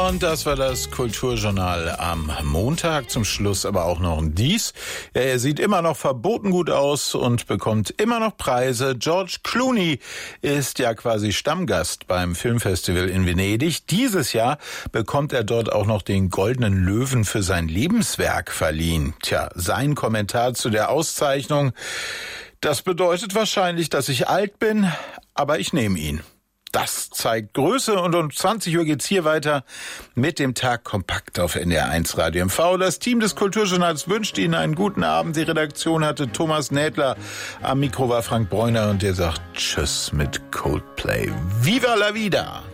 Und das war das Kulturjournal am Montag. Zum Schluss aber auch noch dies. Ja, er sieht immer noch verboten gut aus und bekommt immer noch Preise. George Clooney ist ja quasi Stammgast beim Filmfestival in Venedig. Dieses Jahr bekommt er dort auch noch den Goldenen Löwen für sein Lebenswerk verliehen. Tja, sein Kommentar zu der Auszeichnung: Das bedeutet wahrscheinlich, dass ich alt bin, aber ich nehme ihn. Das zeigt Größe, und um 20 Uhr geht's hier weiter mit dem Tag kompakt auf NDR1 Radio MV. Das Team des Kulturjournals wünscht Ihnen einen guten Abend. Die Redaktion hatte Thomas Nädler. Am Mikro war Frank Bräuner und der sagt Tschüss mit Coldplay. Viva la vida!